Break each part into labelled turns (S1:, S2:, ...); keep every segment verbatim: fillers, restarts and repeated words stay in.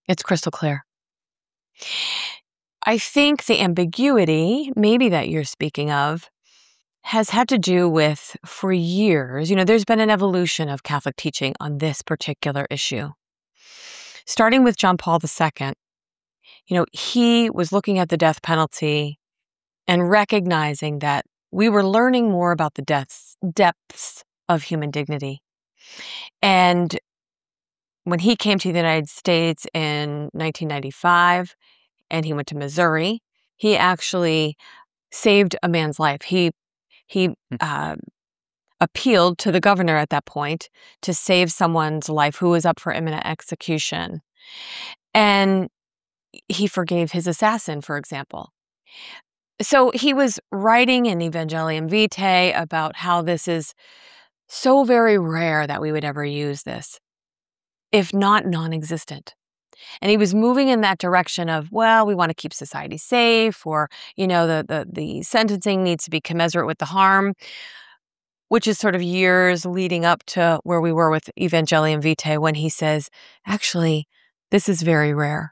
S1: It's crystal clear. I think the ambiguity, maybe that you're speaking of, has had to do with, for years, you know, there's been an evolution of Catholic teaching on this particular issue. Starting with John Paul the Second, you know, he was looking at the death penalty and recognizing that we were learning more about the depths, depths of human dignity. And when he came to the United States in nineteen ninety-five and he went to Missouri, he actually saved a man's life. He he uh, appealed to the governor at that point to save someone's life who was up for imminent execution. And he forgave his assassin, for example. So he was writing in Evangelium Vitae about how this is so very rare that we would ever use this, if not non-existent. And he was moving in that direction of, well, we want to keep society safe, or, you know, the, the, the sentencing needs to be commensurate with the harm, which is sort of years leading up to where we were with Evangelium Vitae when he says, actually, this is very rare.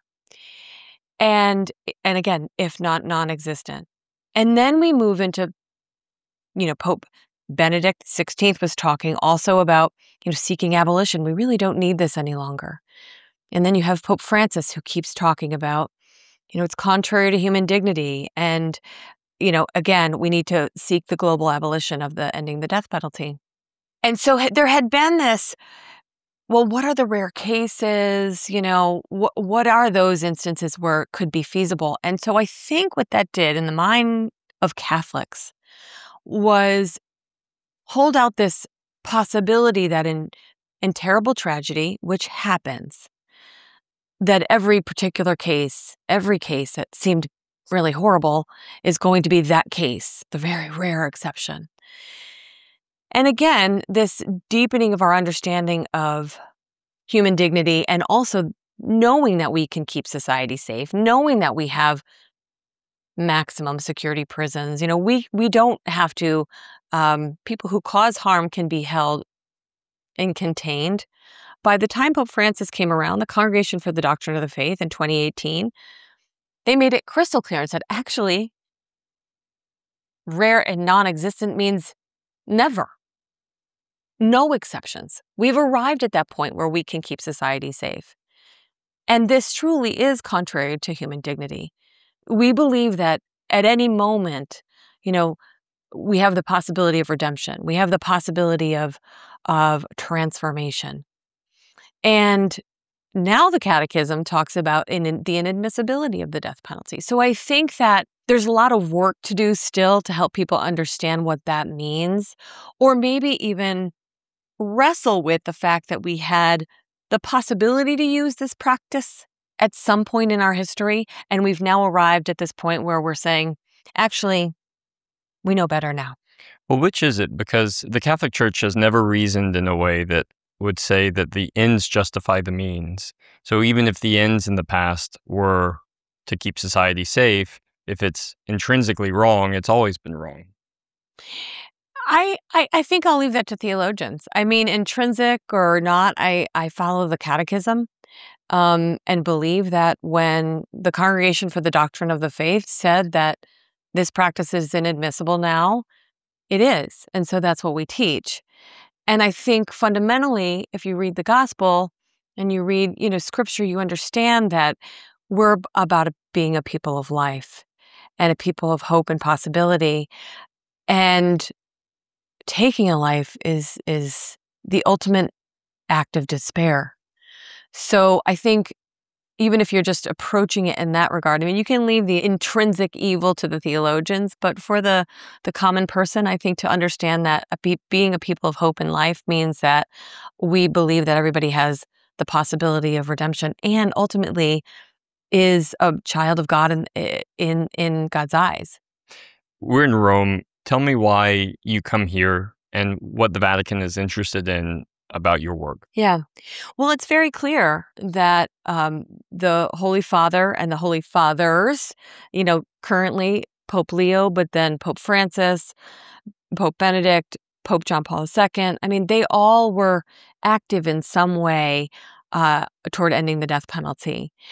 S1: And, and again, if not non-existent. And then we move into, you know, Pope Benedict the sixteenth was talking also about, you know, seeking abolition. We really don't need this any longer. And then you have Pope Francis, who keeps talking about, you know, it's contrary to human dignity. And, you know, again, we need to seek the global abolition of the ending the death penalty. And so there had been this, well, what are the rare cases? You know, wh- what are those instances where it could be feasible? And so I think what that did in the mind of Catholics was hold out this possibility that in, in terrible tragedy, which happens, that every particular case, every case that seemed really horrible is going to be that case, the very rare exception. And again, this deepening of our understanding of human dignity, and also knowing that we can keep society safe, knowing that we have maximum security prisons. You know, we we don't have to, um, people who cause harm can be held and contained. By the time Pope Francis came around, the Congregation for the Doctrine of the Faith in twenty eighteen, they made it crystal clear and said, actually, rare and non-existent means never. No exceptions. We've arrived at that point where we can keep society safe. And this truly is contrary to human dignity. We believe that at any moment, you know, we have the possibility of redemption. We have the possibility of, of transformation. And now the Catechism talks about in, in the inadmissibility of the death penalty. So I think that there's a lot of work to do still to help people understand what that means, or maybe even wrestle with the fact that we had the possibility to use this practice at some point in our history, and we've now arrived at this point where we're saying, actually, we know better now.
S2: Well, which is it? Because the Catholic Church has never reasoned in a way that would say that the ends justify the means. So even if the ends in the past were to keep society safe, if it's intrinsically wrong, it's always been wrong.
S1: I, I, I think I'll leave that to theologians. I mean, intrinsic or not, I, I follow the Catechism um, and believe that when the Congregation for the Doctrine of the Faith said that this practice is inadmissible now, it is. And so that's what we teach. And I think fundamentally, if you read the gospel and you read, you know, scripture, you understand that we're about being a people of life and a people of hope and possibility. And taking a life is is the ultimate act of despair. So I think even if you're just approaching it in that regard, I mean, you can leave the intrinsic evil to the theologians, but for the the common person, I think to understand that a pe- being a people of hope and life means that we believe that everybody has the possibility of redemption and ultimately is a child of God in in in God's eyes.
S2: We're in Rome. Tell me why you come here and what the Vatican is interested in about your work.
S1: Yeah. Well, it's very clear that um, the Holy Father and the Holy Fathers, you know, currently Pope Leo, but then Pope Francis, Pope Benedict, Pope John Paul the Second, I mean, they all were active in some way uh, toward ending the death penalty.